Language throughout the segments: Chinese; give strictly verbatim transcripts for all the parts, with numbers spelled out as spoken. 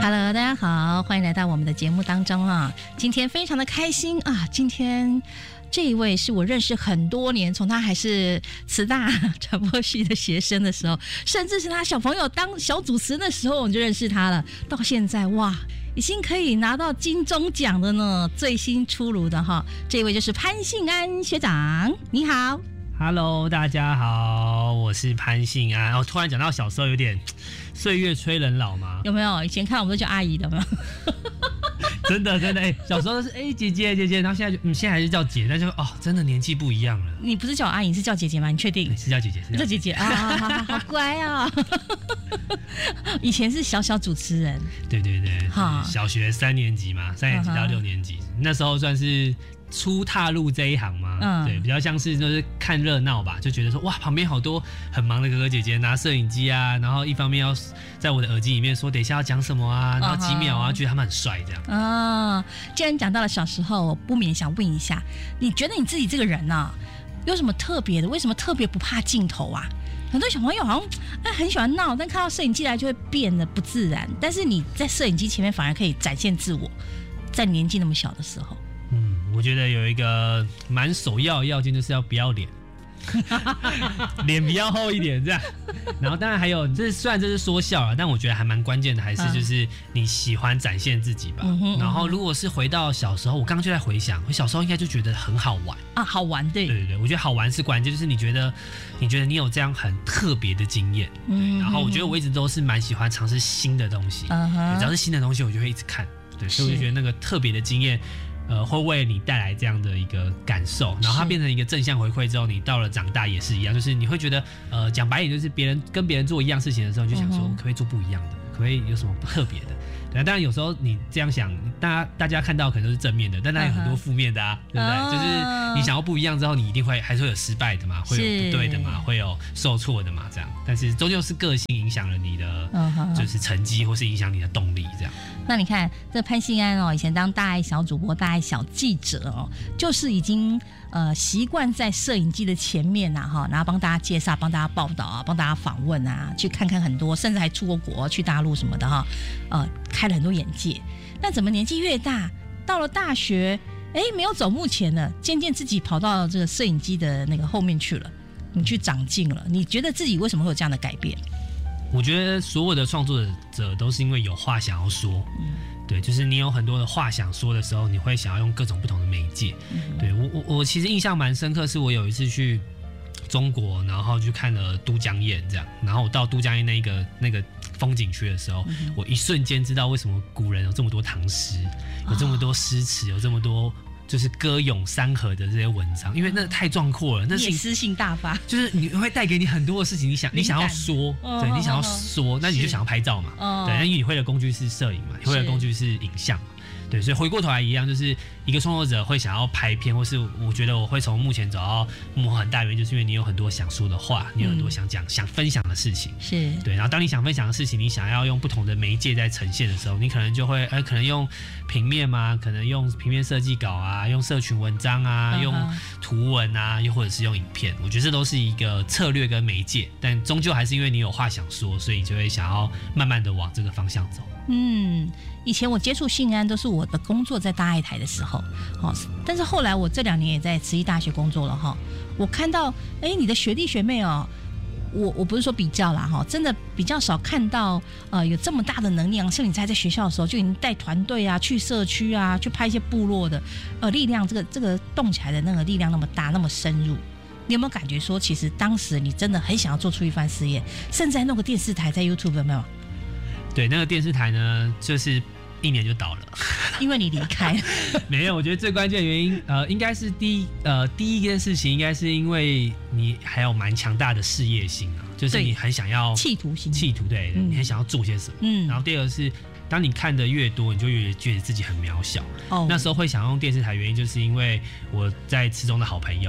Hello， 大家好，欢迎来到我们的节目当中啊！今天非常的开心啊！今天这一位是我认识很多年，从他还是慈大传播系的学生的时候，甚至是他小朋友当小主持人的时候，我就认识他了。到现在哇，已经可以拿到金钟奖的呢，最新出炉的哈，这一位就是潘信安学长，你好。 Hello， 大家好，我是潘信安。我突然讲到小时候有点岁月催人老吗？ 有没有？以前看我们都叫阿姨的，有没有？ 真的真的，哎、欸，小时候是哎、欸、姐姐姐姐，然后现在就嗯现在还是叫姐，但就哦真的年纪不一样了。 你不是叫我阿姨，你是叫姐姐吗？你确定？ 是叫姐姐，是叫姐姐啊，好好好乖啊、哦！以前是小小主持人， 对对对，小学三年级嘛，三年级到六年级，那时候算是初踏入这一行嘛，嗯、对，比较像是就是看热闹吧，就觉得说哇，旁边好多很忙的哥哥姐姐拿摄影机啊，然后一方面要在我的耳机里面说等一下要讲什么啊，然后几秒啊，觉得他们很帅这样。 啊，既然讲到了小时候，我不免想问一下，你觉得你自己这个人啊，有什么特别的？为什么特别不怕镜头啊？很多小朋友好像哎很喜欢闹，但看到摄影机来就会变得不自然。但是你在摄影机前面反而可以展现自我，在年纪那么小的时候。 嗯，我觉得有一个蛮首要的要件就是要不要脸，脸比较厚一点这样。然后当然还有，这虽然这是说笑了，但我觉得还蛮关键的，还是就是你喜欢展现自己吧。嗯、然后如果是回到小时候，我刚刚就在回想，我小时候应该就觉得很好玩啊，好玩对。 对对对，我觉得好玩是关键，就是你觉得你觉得你有这样很特别的经验。嗯，然后我觉得我一直都是蛮喜欢尝试新的东西，嗯、只要是新的东西，我就会一直看。对，所以我就觉得那个特别的经验。呃，会为你带来这样的一个感受，然后它变成一个正向回馈之后，你到了长大也是一样，就是你会觉得，呃，讲白一点，就是别人跟别人做一样事情的时候，你就想说，可不可以做不一样的，可不可以有什么特别的？对，当然有时候你这样想，大家大家看到可能都是正面的，但当然有很多负面的啊，对不对？就是你想要不一样之后，你一定会还是会有失败的嘛，会有不对的嘛，会有受挫的嘛，这样。但是终究是个性影响了你的，就是成绩，或是影响你的动力，这样。 那你看这潘信安哦，以前当大爱小主播、大爱小记者哦，就是已经呃习惯在摄影机的前面呐、啊、哈，然后帮大家介绍、帮大家报道啊、帮大家访问啊，去看看很多，甚至还出过国、去大陆什么的哈，呃，开了很多眼界。那怎么年纪越大，到了大学，哎，没有走幕前了，渐渐自己跑到这个摄影机的那个后面去了，你去长进了。你觉得自己为什么会有这样的改变？ 我觉得所有的创作者都是因为有话想要说，嗯、对，就是你有很多的话想说的时候，你会想要用各种不同的媒介。嗯、对我我我其实印象蛮深刻，是我有一次去中国，然后去看了都江堰这样，然后我到都江堰那个那个风景区的时候，嗯、我一瞬间知道为什么古人有这么多唐诗，有这么多诗词，有这么多。就是歌咏山河的这些文章，因为那太壮阔了，那是诗性大发， 就是你会带给你很多的事情，你想你想要说，哦、对，你想要说，哦、那你就想要拍照嘛，哦、对，因为你会的工具是摄影嘛，你会的工具是影像嘛。对，所以回过头来一样，就是一个创作者会想要拍片，或是我觉得我会从目前走到幕后很大原因，就是因为你有很多想说的话，你有很多想讲、嗯、想分享的事情， 是对。 然后当你想分享的事情，你想要用不同的媒介在呈现的时候，你可能就会，呃，可能用平面嘛，可能用平面设计稿啊，用社群文章啊，用图文啊，又或者是用影片。我觉得这都是一个策略跟媒介，但终究还是因为你有话想说，所以你就会想要慢慢的往这个方向走。 嗯，以前我接触信安都是我的工作在大爱台的时候，哦，但是后来我这两年也在慈济大学工作了哈，我看到，哎，你的学弟学妹哦，我我不是说比较啦哈，真的比较少看到呃有这么大的能量，像你在在学校的时候就已经带团队啊，去社区啊，去拍一些部落的呃力量，这个这个动起来的那个力量那么大，那么深入。你有没有感觉说，其实当时你真的很想要做出一番事业，甚至还弄个电视台在 YouTube 有没有？ 对，那个电视台呢，就是一年就倒了， 因为你离开了。 没有，我觉得最关键的原因，呃，应该是第一，呃，第一件事情应该是因为你还有蛮强大的事业心啊，就是你很想要企图心， 企图对，嗯、你很想要做些什么。嗯，然后第二个是，当你看的越多，你就越觉得自己很渺小。哦，那时候会想用电视台，原因就是因为我在池中的好朋友。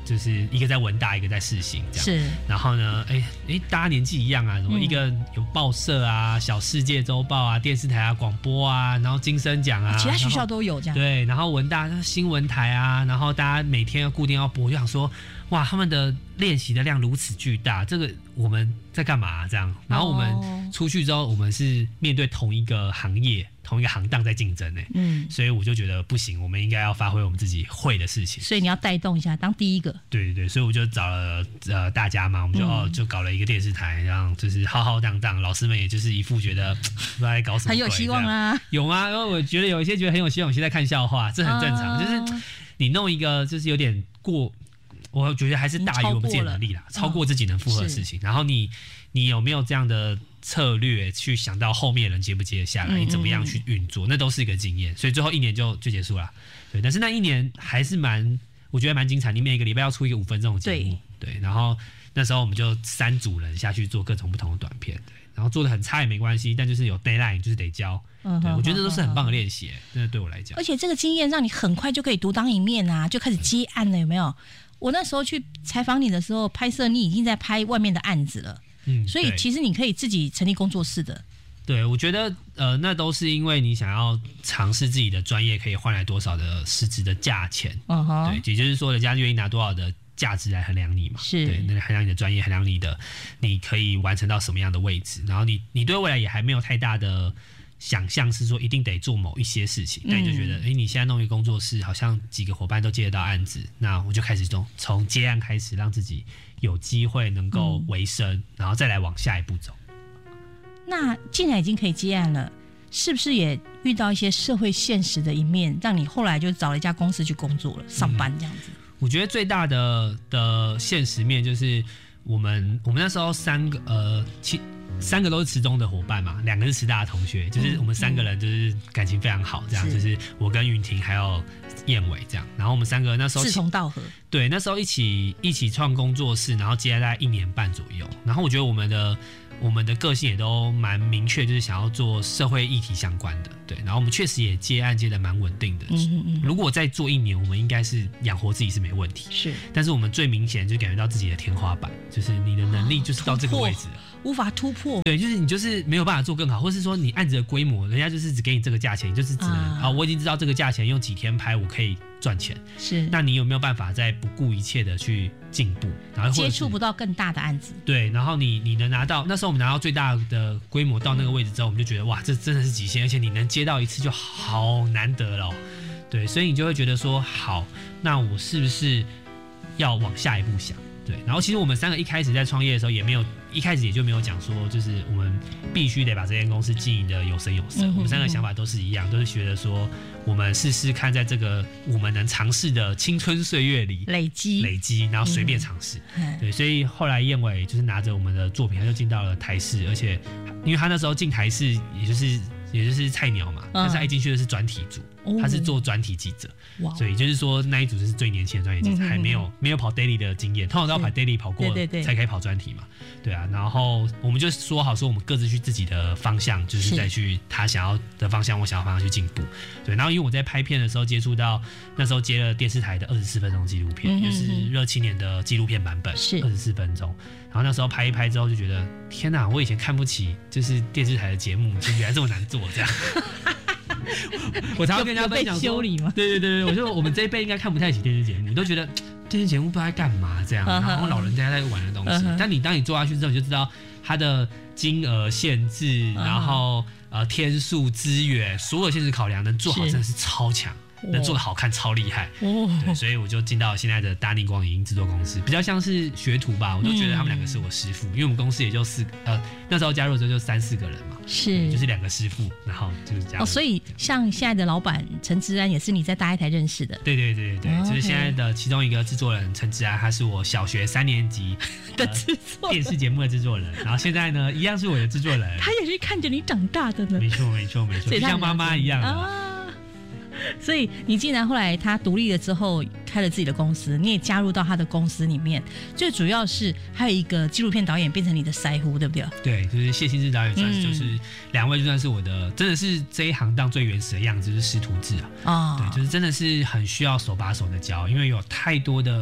就是一个在文大，一个在世新这样。 是。 然后呢，哎、欸、哎、欸，大家年纪一样啊，什么一个有报社啊、小世界周报啊、电视台啊、广播啊，然后金声奖啊， 其他学校都有这样。 对，然后文大新闻台啊，然后大家每天要固定要播，我就想说，哇，他们的练习的量如此巨大，这个我们在干嘛、啊、这样？然后我们出去之后，我们是面对同一个行业、同一个行当在竞争呢、欸。嗯，所以我就觉得不行，我们应该要发挥我们自己会的事情。 所以你要带动一下，当第一个。 对对对，所以我就找了呃大家嘛，我们就、嗯、哦就搞了一个电视台，然后就是浩浩荡荡，老师们也就是一副觉得不知道在搞什么鬼， 很有希望啊。 有啊，因为我觉得有一些觉得很有希望，有些在看笑话，这很正常。哦、就是你弄一个就是有点过。我觉得还是大于我们自己的能力啦，超 过, 超过自己能负荷的事情。嗯、然后你你有没有这样的策略去想到后面人接不接得下来，嗯、你怎么样去运作，那都是一个经验。所以最后一年就就结束了。对，但是那一年还是蛮，我觉得蛮精彩。你每个礼拜要出一个五分钟的节目，对, 对。然后那时候我们就三组人下去做各种不同的短片，对。然后做得很差也没关系，但就是有 deadline， 就是得交。嗯、对，我觉得这都是很棒的练习，真的对我来讲。 而且这个经验让你很快就可以独当一面啊，就开始接案了，有没有？我那时候去采访你的时候，拍摄你已经在拍外面的案子了，嗯，所以其实你可以自己成立工作室的。 对，我觉得呃，那都是因为你想要尝试自己的专业可以换来多少的实质的价钱，嗯哼，对，也就是说人家愿意拿多少的价值来衡量你嘛， 是， 对，那衡量你的专业，衡量你的你可以完成到什么样的位置，然后你你对未来也还没有太大的想象是说一定得做某一些事情，但你就觉得，哎、嗯欸，你现在弄一个工作室，好像几个伙伴都接得到案子，那我就开始从从接案开始，让自己有机会能够维生、嗯，然后再来往下一步走。 那既然已经可以接案了，是不是也遇到一些社会现实的一面，让你后来就找了一家公司去工作了，上班这样子？嗯、 我觉得最大的的现实面就是我们我们那时候三个呃七。三个都是慈中的伙伴嘛，两个是慈大的同学，就是我们三个人就是感情非常好，这样、嗯、就是我跟云婷还有燕伟这样，然后我们三个那时候志同道合， 对，那时候一起一起创工作室，然后接下来一年半左右，然后我觉得我们的我们的个性也都蛮明确，就是想要做社会议题相关的，对，然后我们确实也接案接的蛮稳定的，嗯嗯，如果再做一年，我们应该是养活自己是没问题， 是， 但是我们最明显就感觉到自己的天花板，就是你的能力就是到这个位置了。 无法突破， 对，就是你就是没有办法做更好，或是说你案子的规模，人家就是只给你这个价钱，你就是只能啊、哦，我已经知道这个价钱用几天拍我可以赚钱， 是， 那你有没有办法再不顾一切的去进步，然后接触不到更大的案子？ 对，然后你你能拿到，那时候我们拿到最大的规模到那个位置之后，我们就觉得哇，这真的是极限，而且你能接到一次就好难得了、哦，对，所以你就会觉得说，好，那我是不是要往下一步想？对，然后其实我们三个一开始在创业的时候也没有，一开始也就没有讲说，就是我们必须得把这间公司经营的有声有色、嗯。我们三个想法都是一样，都是觉得说，我们试试看，在这个我们能尝试的青春岁月里累积累积，然后随便尝试、嗯。对，所以后来燕伟就是拿着我们的作品，他就进到了台视，而且因为他那时候进台视，也就是也就是菜鸟嘛，嗯、但是他一进去的是专题组。他是做专题记者，哦、所以就是说那一组就是最年轻的专题记者，嗯、还没有没有跑 daily 的经验，通常都要跑 daily 跑过才可以跑专题嘛，对啊。然后我们就说好说我们各自去自己的方向，就是再去他想要的方向，我想要方向去进步，对。然后因为我在拍片的时候接触到那时候接了电视台的二十四分钟纪录片，嗯、就是热青年的纪录片版本，是二十四分钟。然后那时候拍一拍之后就觉得天哪，我以前看不起就是电视台的节目，就原来这么难做这样。我常常跟人家分享说， 修理吗？ 对对对对，我说我们这一辈应该看不太起电视节目，你都觉得电视节目不知道在干嘛这样，然后老人家在玩的东西。Uh-huh. 但你当你做下去之后，你就知道它的金额限制， uh-huh. 然后呃天数、资源，所有限制考量能做好，真的是超强。能做得好看超厉害、哦、对，所以我就进到现在的大逆光影音制作公司，比较像是学徒吧，我都觉得他们两个是我师傅、嗯、因为我们公司也就四呃那时候加入的时候就三四个人嘛， 是就是两个师傅，然后就是加入、 哦、所以像现在的老板陈之安也是你在大一台认识的？ 对对对对、哦、就是现在的其中一个制作人陈之安，他是我小学三年级的制作、呃、 电视节目的制作人，然后现在呢一样是我的制作人， 他也是看着你长大的呢， 没错没错没错，就像妈妈一样的、啊。 所以你既然后来他独立了之后开了自己的公司，你也加入到他的公司里面，最主要是还有一个纪录片导演变成你的腮胡，对不对？对， 就是谢新志导演算是、嗯、就是两位就算是我的，真的是这一行当最原始的样子，就是师徒制啊、哦，对，就是真的是很需要手把手的教，因为有太多的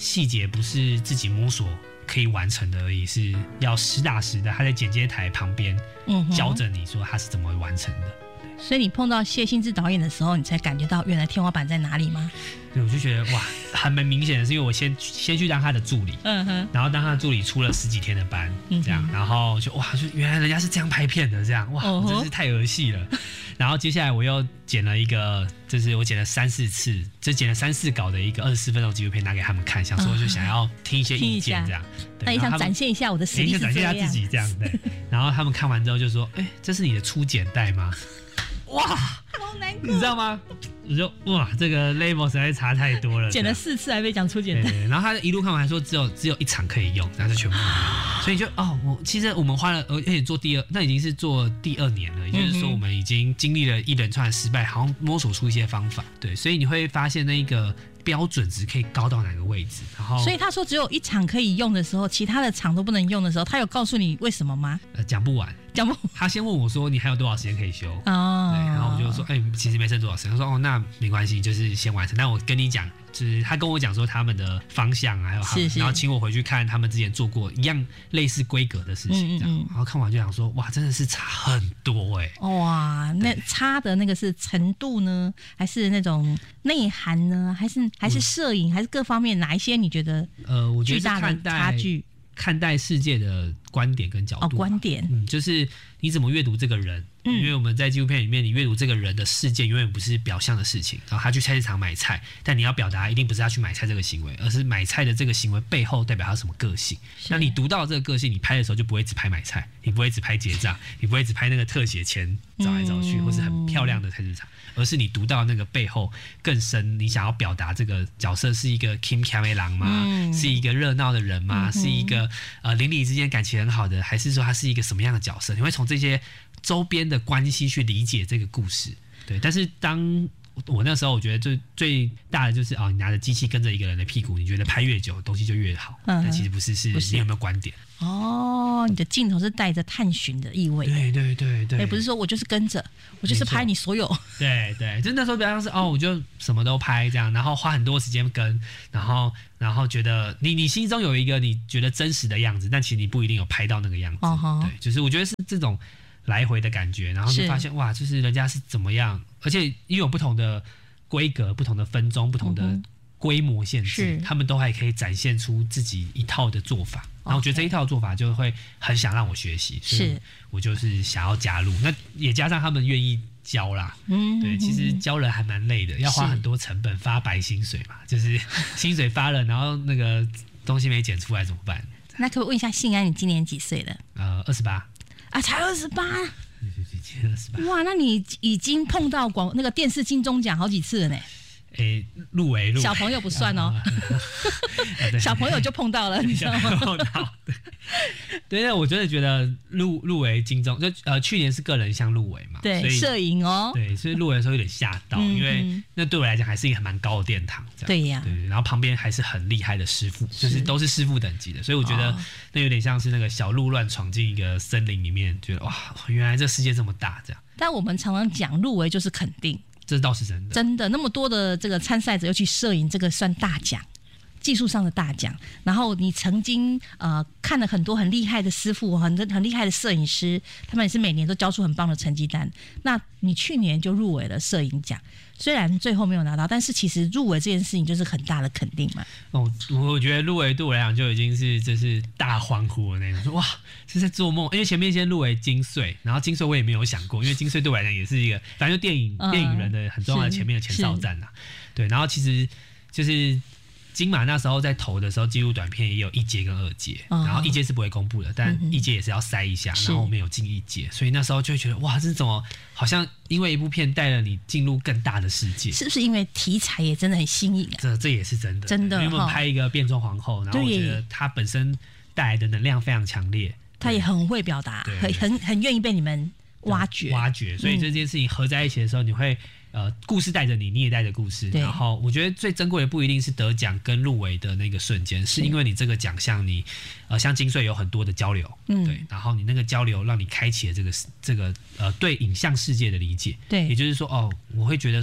细节不是自己摸索可以完成的而已，是要实打实的他在剪接台旁边教着你说他是怎么完成的。 所以你碰到谢欣志导演的时候，你才感觉到原来天花板在哪里吗？ 对，我就觉得哇，还蛮明显的，是因为我先先去当他的助理，嗯哼，然后当他的助理出了十几天的班，嗯、这样，然后就哇，就原来人家是这样拍片的，这样哇，我真是太儿戏了。然后接下来我又剪了一个，就是我剪了三四次，就剪了三四稿的一个二十四分钟纪录片拿给他们看，想说就想要听一些意见这样， 那也想展现一下我的实力是这样， 展现一下自己这样，对。然后他们看完之后就说：“哎、欸，这是你的初剪带吗？”哇， 好难过， 你知道吗？我就哇，这个 level 实在差太多了。 剪了四次还被讲出剪带， 然后他一路看完还说只有只有一场可以用，然后就全部用。所以就哦，我其实我们花了，而且做第二，那已经是做第二年了，也就是说我们已经经历了一连串的失败，好像摸索出一些方法。对，所以你会发现那一个标准值可以高到哪个位置。然后， 所以他说只有一场可以用的时候，其他的场都不能用的时候，他有告诉你为什么吗？ 呃，讲不完。 讲不， 他先问我说：“你还有多少时间可以修？”哦，对，然后我就说：“哎、欸，其实没剩多少时间。”他说：“哦，那没关系，就是先完成。”但我跟你讲，就是他跟我讲说他们的方向还有他们，然后请我回去看他们之前做过一样类似规格的事情，这样。嗯嗯嗯，然后看完就想说：“哇，真的是差很多哎、欸！” 哇，那差的那个是程度呢，还是那种内涵呢，还是还是摄影，还是各方面哪一些你觉得呃，我觉得巨大的差距？ 看待世界的观点跟角度、啊， 哦，观点， 嗯，就是你怎么阅读这个人，嗯，因为我们在纪录片里面，你阅读这个人的事件永远不是表象的事情。然后他去菜市场买菜，但你要表达一定不是他去买菜这个行为，而是买菜的这个行为背后代表他什么个性。那你读到这个个性，你拍的时候就不会只拍买菜，你不会只拍结账，你不会只拍那个特写钱找来找去，嗯、或是很漂亮的菜市场，而是你读到那个背后更深，你想要表达这个角色是一个 Kim K 郎吗、嗯？是一个热闹的人吗？嗯、是一个呃邻里之间感情很好的，还是说他是一个什么样的角色？你会从这些周边的关系去理解这个故事，对。但是当我那时候，我觉得最最大的就是哦，你拿着机器跟着一个人的屁股，你觉得拍越久东西就越好，嗯、但其实不是，是你有没有观点？ 哦，你的镜头是带着探寻的意味的， 对对对对， 也不是说我就是跟着，我就是拍你所有， 对对，就那时候比较像是哦，我就什么都拍这样，然后花很多时间跟，然后然后觉得你你心中有一个你觉得真实的样子，但其实你不一定有拍到那个样子，哦、对，就是我觉得是这种来回的感觉，然后就发现哇，就是人家是怎么样，而且因为有不同的规格、不同的分钟、不同的规模限制，他们都还可以展现出自己一套的做法。然后我觉得这一套做法就会很想让我学习，所以我就是想要加入。那也加上他们愿意教啦，嗯，对，其实教人还蛮累的，要花很多成本，发白薪水嘛，就是薪水发了，然后那个东西没剪出来怎么办？ 那可不可以问一下信安，你今年几岁了？ 呃，二十八啊，才二十八。 二十八。哇， 那你已经碰到广那个电视金钟奖好几次了呢。 诶，入围入围， 小朋友不算哦，啊啊、小朋友就碰到了，你知道吗？ 碰到，对，对，我真的觉得入入围金钟，就呃去年是个人项入围嘛， 对，摄影哦， 对，所以入围的时候有点吓到，嗯、因为那对我来讲还是一个蛮高的殿堂， 对呀， 对，然后旁边还是很厉害的师傅，就是都是师傅等级的，所以我觉得那有点像是那个小鹿乱闯进一个森林里面，觉得哇，原来这世界这么大，这样。 但我们常常讲入围就是肯定。 这倒是真的， 真的那么多的这个参赛者，尤其摄影这个算大奖，技术上的大奖。然后你曾经呃看了很多很厉害的师傅，很很厉害的摄影师，他们也是每年都交出很棒的成绩单。那你去年就入围了摄影奖，虽然最后没有拿到，但是其实入围这件事情就是很大的肯定嘛。 哦，我觉得入围对我来讲就已经是就是大欢呼的那种，说哇是在做梦，因为前面先入围金穗，然后金穗我也没有想过，因为金穗对我来讲也是一个反正就电影、嗯、电影人的很重要的前面的前哨站呐、啊，对，然后其实就是金马那时候在投的时候，纪录短片也有一阶跟二阶，嗯、然后一阶是不会公布的，但一阶也是要筛一下，嗯、然后我们有进一阶，所以那时候就会觉得哇，这怎么好像因为一部片带了你进入更大的世界？是不是因为题材也真的很新颖啊？ 这这也是真的， 真的。 因为我们拍一个变装皇后，然后我觉得它本身带来的能量非常强烈， 他也很会表达，很很很愿意被你们挖掘挖掘，所以这件事情合在一起的时候，你会。呃，故事带着你，你也带着故事。然后我觉得最珍贵的不一定是得奖跟入围的那个瞬间，是因为你这个奖项，你呃像金穗有很多的交流，嗯，对，然后你那个交流让你开启了这个这个呃对影像世界的理解，对，也就是说哦，我会觉得说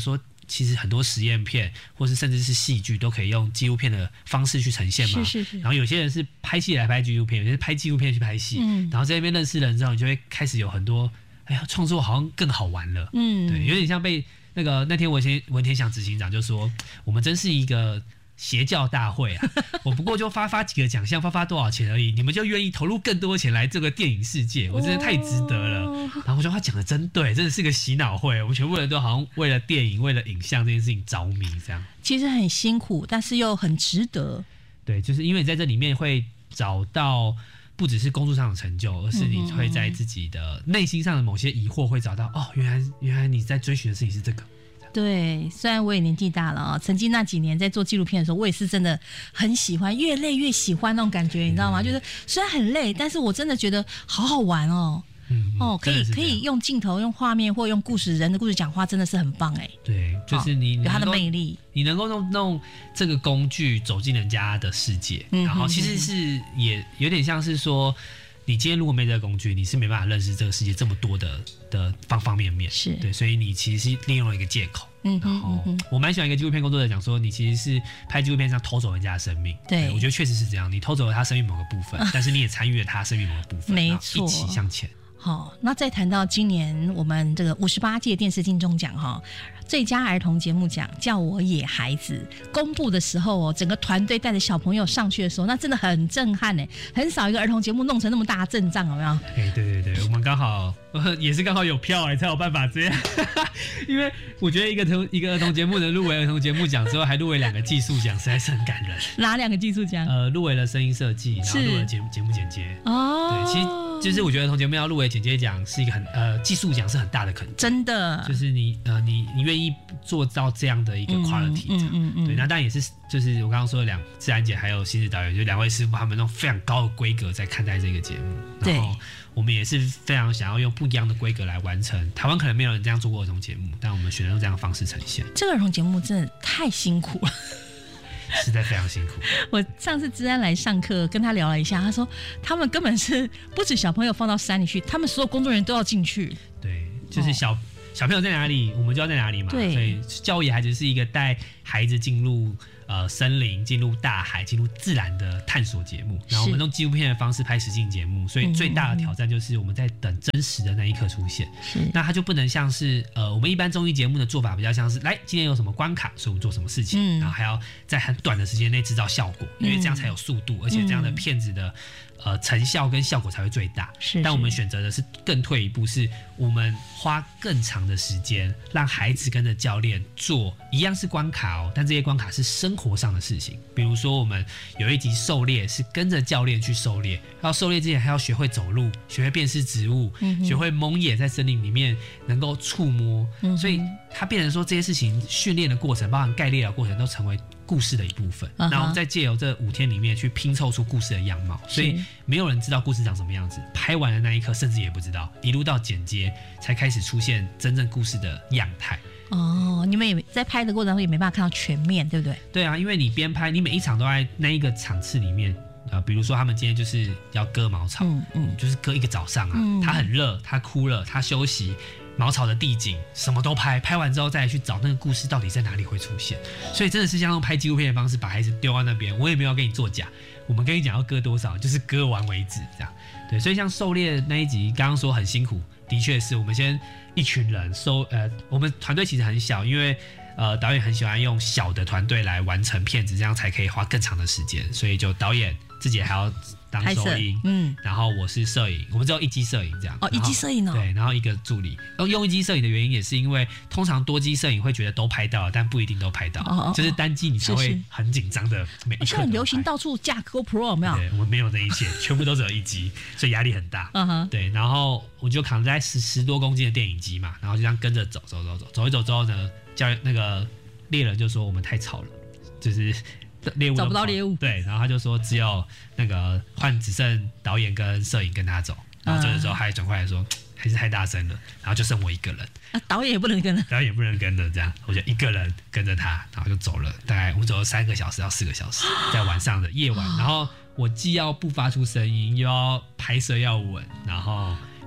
其实很多实验片或是甚至是戏剧都可以用纪录片的方式去呈现嘛。 是是是。 然后有些人是拍戏来拍纪录片，有些人是拍纪录片去拍戏。嗯。然后在那边认识人之后，你就会开始有很多，哎呀，创作好像更好玩了。嗯。对，有点像被那个那天文天文天祥执行长就说，我们真是一个邪教大会啊！我不过就发发几个奖项，发发多少钱而已，你们就愿意投入更多钱来这个电影世界，我真的太值得了。哦、然后我觉得他讲的真对，真的是个洗脑会，我们全部人都好像为了电影、为了影像这件事情着迷，这样。 其实很辛苦，但是又很值得。 对，就是因为你在这里面会找到不只是工作上的成就，而是你会在自己的内心上的某些疑惑会找到，哦，原来原来你在追寻的事情是这个。 对，虽然我也年纪大了啊，曾经那几年在做纪录片的时候，我也是真的很喜欢，越累越喜欢那种感觉，你知道吗？嗯、就是虽然很累，但是我真的觉得好好玩哦。嗯嗯、哦，可以可以用镜头、用画面或用故事、人的故事讲话，真的是很棒哎。 对，就是你、哦、 有它的魅力， 你能够弄弄这个工具走进人家的世界，嗯、然后其实是也有点像是说。你今天如果没这个工具，你是没办法认识这个世界这么多的的方方面面。是对，所以你其实是利用了一个借口。嗯，然后我蛮喜欢一个纪录片工作者讲说，你其实是拍纪录片上偷走人家的生命。对，我觉得确实是这样，你偷走了他生命某个部分，但是你也参与了他生命某个部分，没错，一起向前。 好，那再谈到今年我们这个五十八届电视金钟奖哈，最佳儿童节目奖叫我野孩子公布的时候哦，整个团队带着小朋友上去的时候，那真的很震撼哎，很少一个儿童节目弄成那么大的阵仗，有没有？ 哎，对对对，我们刚好也是刚好有票哎，才有办法这样。因为我觉得一个童一个儿童节目能入围儿童节目奖之后，还入围两个技术奖，实在是很感人。 哪两个技术奖？ 呃，入围了声音设计，然后入围了节目节目剪接。哦，对，其实。就是我觉得儿童节目要入围剪接奖是一个很呃技术奖是很大的肯定， 真的。 就是你呃你你愿意做到这样的一个 quality，嗯嗯 嗯, 嗯对，那当然也是就是我刚刚说的两自然姐还有新子导演，就两位师傅他们用非常高的规格在看待这个节目，然后我们也是非常想要用不一样的规格来完成。台湾可能没有人这样做过儿童节目，但我们选择用这样的方式呈现。 这个儿童节目真的太辛苦了。 实在非常辛苦。 我上次治安来上课，跟他聊了一下，他说他们根本是不止小朋友放到山里去，他们所有工作人员都要进去。 对，就是小、哦、小朋友在哪里，我们就要在哪里嘛。对，所以教野孩子是一个带孩子进入呃森林、进入大海、进入自然的探索节目。然后我们用纪录片的方式拍实境节目，所以最大的挑战就是我们在等真实的那一刻出现。是，那它就不能像是呃我们一般综艺节目的做法，比较像是来今天有什么关卡，所以我们做什么事情，嗯、然后还要在很短的时间内制造效果，因为这样才有速度，嗯、而且这样的片子的。呃，成效跟效果才会最大。是，但我们选择的是更退一步，是我们花更长的时间，让孩子跟着教练做一样是关卡哦，但这些关卡是生活上的事情。比如说，我们有一集狩猎是跟着教练去狩猎，要狩猎之前还要学会走路，学会辨识植物，嗯、学会蒙眼在森林里面能够触摸，嗯、所以它变成说这些事情训练的过程，包含盖猎的过程，都成为故事的一部分。那、uh-huh. 我们在借由这五天里面去拼凑出故事的样貌，所以没有人知道故事长什么样子。拍完的那一刻，甚至也不知道，一路到剪接才开始出现真正故事的样态。 哦，你们也在拍的过程中也没办法看到全面，对不对？ 对啊，因为你边拍，你每一场都在那一个场次里面。呃，比如说他们今天就是要割茅草，嗯嗯，就是割一个早上啊，嗯、他很热，他哭了，他休息。茅草的地景什么都拍，拍完之后再来去找那个故事到底在哪里会出现，所以真的是像用拍纪录片的方式把孩子丢到那边，我也没有跟你作假，我们跟你讲要割多少，就是割完为止这样。对，所以像狩猎那一集，刚刚说很辛苦，的确是我们先一群人收，呃，我们团队其实很小，因为呃导演很喜欢用小的团队来完成片子，这样才可以花更长的时间，所以就导演自己还要。当收音，嗯，然后我是摄影，我们只有一机摄影这样。 哦，一机摄影哦。 对，然后一个助理。用一机摄影的原因也是因为，通常多机摄影会觉得都拍到了，但不一定都拍到。哦哦哦，就是单机你才会很紧张的每一刻。 现在很流行到处架 GoPro 有没有？ 对，我们没有这一切，全部都只有一机，所以压力很大。嗯哼。对，然后我就扛在十十多公斤的电影机嘛，然后就这样跟着走走走走，走一走之后呢，叫那个猎人就说我们太吵了，就是。猎物找不到猎物， 对，然后他就说只有那个换只剩导演跟摄影跟他走，然后走的时候他还转过来说还是太大声了，然后就剩我一个人， 啊，导演也不能跟了， 导演也不能跟了，这样我就一个人跟着他，然后就走了，大概我们走了三个小时到四个小时，在晚上的夜晚，然后我既要不发出声音，又要拍摄要稳，然后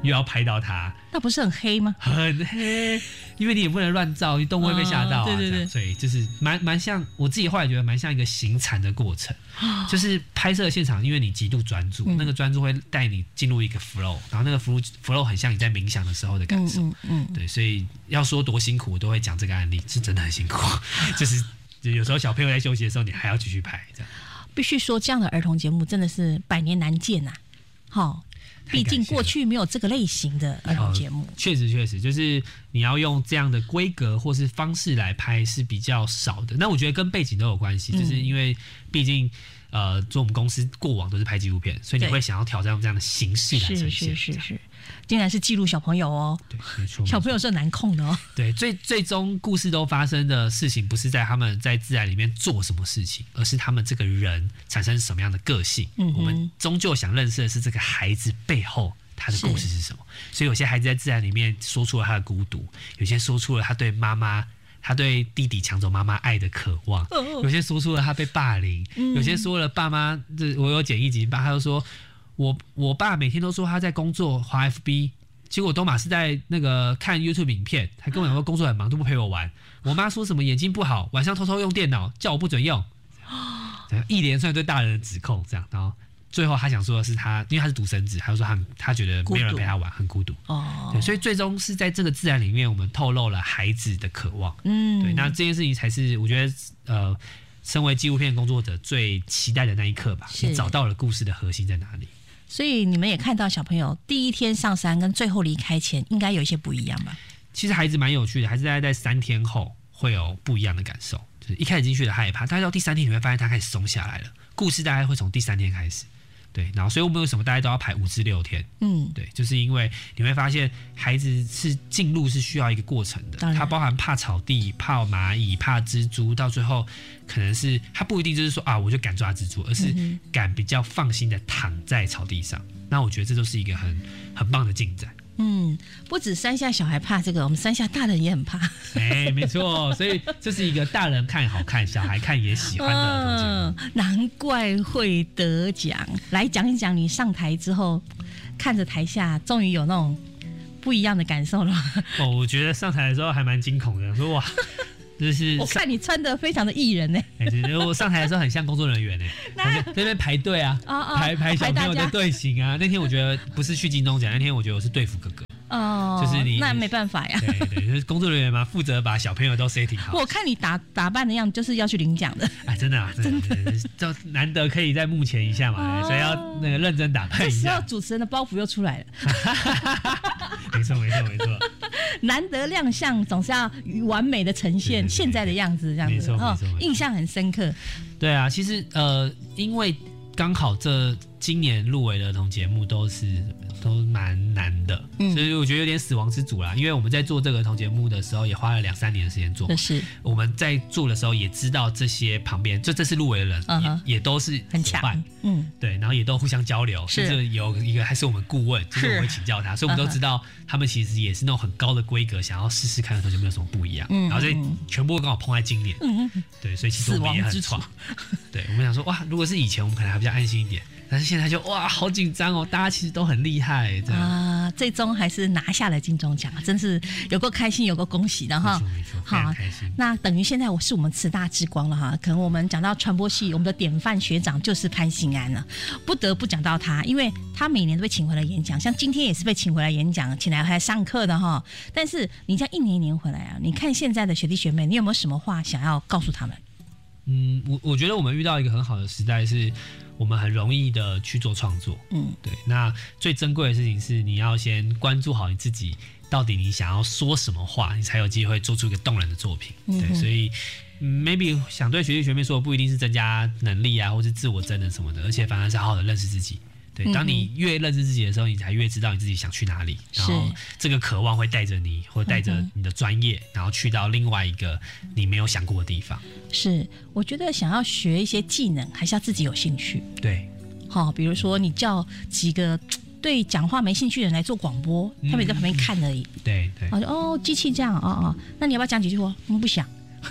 又要拍到他， 那不是很黑吗？ 很黑，因为你也不能乱照，动物会被吓到啊。 哦、对对对， 所以就是蛮蛮像我自己后来觉得蛮像一个行禅的过程，哦、就是拍摄现场，因为你极度专注，嗯、那个专注会带你进入一个 flow， 然后那个 flow flow 很像你在冥想的时候的感受。嗯嗯嗯，对，所以要说多辛苦，我都会讲这个案例，是真的很辛苦，就是有时候小朋友在休息的时候，你还要继续拍，这样。必须说，这样的儿童节目真的是百年难见呐、啊。好，毕竟过去没有这个类型的儿童节目。 确实，确实，就是你要用这样的规格或是方式来拍是比较少的。那我觉得跟背景都有关系，嗯、就是因为毕竟呃，做我们公司过往都是拍纪录片，所以你会想要挑战用这样的形式来呈现。 是是是是。竟然是记录小朋友哦， 对，没错， 小朋友是很难控的哦。 对，最最终故事都发生的事情，不是在他们在自然里面做什么事情，而是他们这个人产生什么样的个性。嗯，我们终究想认识的是这个孩子背后他的故事是什么。所以有些孩子在自然里面说出了他的孤独，有些说出了他对妈妈。他对弟弟抢走妈妈爱的渴望，有些说出了他被霸凌，嗯、有些说了爸妈，我有剪一集，他就说我我爸每天都说他在工作滑 F B， 结果都马是在那个看 YouTube 影片，还跟我讲说工作很忙都不陪我玩。我妈说什么眼睛不好，晚上偷偷用电脑，叫我不准用，一连串对大人的指控，这样，然后。最后他想说的是他，因为他是独生子，他就说他他觉得没有人陪他玩，很孤独。哦，对，所以最终是在这个自然里面，我们透露了孩子的渴望。嗯，对，那这件事情才是我觉得呃，身为纪录片工作者最期待的那一刻吧。你找到了故事的核心在哪里？ 所以你们也看到小朋友第一天上山跟最后离开前应该有一些不一样吧？ 其实孩子蛮有趣的，孩子大概在三天后会有不一样的感受。就是一开始进去的害怕，大概到第三天你会发现他开始松下来了。故事大概会从第三天开始。对，然后所以我们为什么大家都要排五至六天？嗯，对，就是因为你会发现孩子是进入是需要一个过程的，他包含怕草地、怕蚂蚁、怕蜘蛛，到最后可能是他不一定就是说啊，我就敢抓蜘蛛，而是敢比较放心的躺在草地上。那我觉得这都是一个很很棒的进展。 嗯，不止山下小孩怕这个，我们山下大人也很怕。 哎、欸，没错，所以这是一个大人看好看，小孩看也喜欢的儿童节目、 嗯、难怪会得奖。来讲一讲你上台之后，看着台下终于有那种不一样的感受了。 哦，我觉得上台的时候还蛮惊恐的，说哇。就是我看你穿得非常的艺人呢、 欸，欸、我上台的时候很像工作人员呢、欸，在那边排队啊，哦哦排排小朋友的队形啊。那天我觉得不是去金钟奖，那天我觉得我是队服哥哥。哦，就是你那没办法呀。 对对，就是工作人员嘛，负责把小朋友都 setting 好。 我看你打打扮的样子，就是要去领奖的。 哎，真的啊，真的，真的就难得可以在幕前一下嘛，哦、所以要那个认真打扮一下。 这时候主持人的包袱又出来了。 没错，没错，没错。 难得亮相，总是要完美的呈现现在的样子，这样子， 没错，没错， 印象很深刻。 对啊，其实呃，因为刚好这今年入围的儿童节目都是都蛮难的、嗯，所以我觉得有点死亡之组啦。因为我们在做这个儿童节目的时候，也花了两三年的时间做。 是我们在做的时候也知道这些旁边就这次入围的人、uh-huh, 也, 也都是很强，嗯， 对，然后也都互相交流，甚至有一个还是我们顾问，就是我们会请教他，所以我们都知道他们其实也是那种很高的规格，想要试试看儿童节目有什么不一样。嗯，然后所以全部刚好碰在今年，嗯嗯，对，所以其实我们也很爽。对，我们想说哇，如果是以前，我们可能还比较安心一点。但是现在就哇，好紧张哦！大家其实都很厉害，这样啊、 呃，最终还是拿下了金钟奖，真是有够开心，有够恭喜的哈！ 没错，没错，非常开心。 那等于现在我是我们慈大之光了哈。可能我们讲到传播系，我们的典范学长就是潘信安了，不得不讲到他，因为他每年都被请回来演讲，像今天也是被请回来演讲，请来还上课的哈。但是你这样一年一年回来啊，你看现在的学弟学妹，你有没有什么话想要告诉他们？ 嗯，我我觉得我们遇到一个很好的时代是。我们很容易的去做创作，嗯，对。那最珍贵的事情是，你要先关注好你自己，到底你想要说什么话，你才有机会做出一个动人的作品。嗯、对，所以、嗯、maybe 想对学弟学妹说的，不一定是增加能力啊，或是自我真人什么的，而且反而是好好的认识自己。对，当你越认识自己的时候，你才越知道你自己想去哪里，然后这个渴望会带着你，或带着你的专业，然后去到另外一个你没有想过的地方。 是，我觉得想要学一些技能，还是要自己有兴趣。 对， 好、哦，比如说你叫几个对讲话没兴趣的人来做广播，嗯、他们也在旁边看而已。 对对。 哦，机器这样，哦哦，那你要不要讲几句话？我们不想。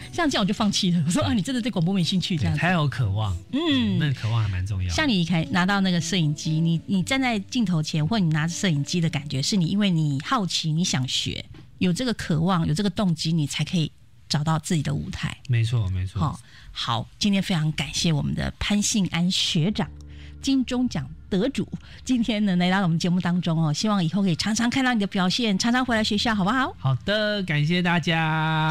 像这样我就放弃了。我说啊，你真的对广播没兴趣这样子。 他有渴望，嗯，那渴望还蛮重要。 像你开拿到那个摄影机，你你站在镜头前，或你拿着摄影机的感觉，是你因为你好奇，你想学，有这个渴望，有这个动机，你才可以找到自己的舞台。 没错，没错。 好，好，今天非常感谢我们的潘信安学长，金钟奖得主，今天呢来到我们节目当中哦，希望以后可以常常看到你的表现，常常回来学校，好不好？ 好的，感谢大家。